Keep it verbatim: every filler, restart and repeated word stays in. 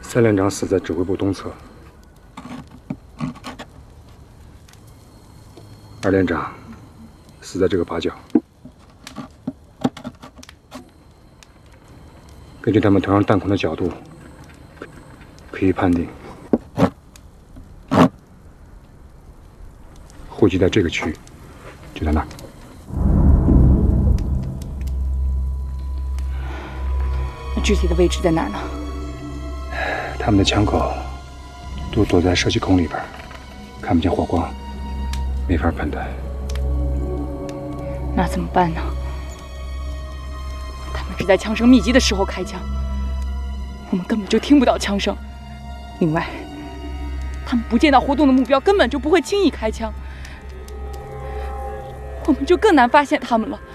三连长死在指挥部东侧，二连长死在这个把角。根据他们头上弹孔的角度，可以判定户籍在这个区域，就在那儿。 那具体的位置在哪儿呢？ 他们的枪口都躲在射击孔里边，看不见火光，没法判断。 那怎么办呢？他们是在枪声密集的时候开枪，我们根本就听不到枪声。另外，他们不见到活动的目标，根本就不会轻易开枪，我们就更难发现他们了。